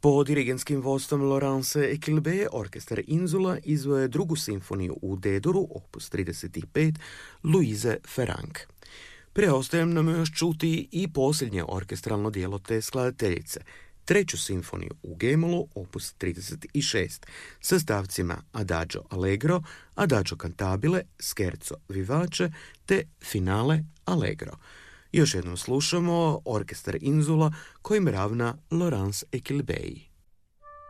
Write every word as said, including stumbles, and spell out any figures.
Po dirigentskim vodstvom Laurence Equilibé, orkestar Insula izveo je drugu simfoniju u D-duru, opus trideset pet, Louise Ferranc. Preostaje nam još čuti i posljednje orkestralno dijelo te skladateljice, treću simfoniju u G-molu, opus trideset šest, sa stavcima Adagio Allegro, Adagio Cantabile, Scherzo Vivace te Finale Allegro. Još jednom slušamo orkestar Insula kojim ravna Laurence Equilibé.